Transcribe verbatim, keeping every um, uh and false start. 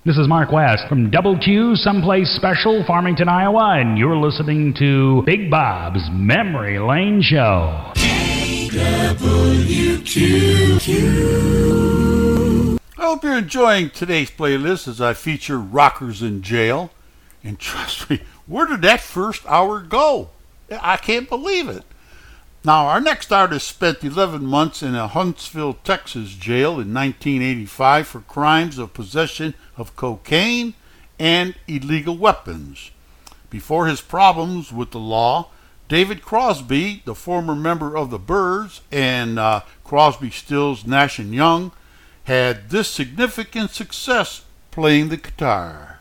This is Mark West from Double Q, Someplace Special, Farmington, Iowa, and you're listening to Big Bob's Memory Lane Show. W Q Q. I hope you're enjoying today's playlist as I feature rockers in jail. And trust me, where did that first hour go? I can't believe it. Now, our next artist spent eleven months in a Huntsville, Texas jail in nineteen eighty-five for crimes of possession of cocaine and illegal weapons. Before his problems with the law, David Crosby, the former member of the Byrds and uh, Crosby, Stills, Nash and Young, had this significant success playing the guitar.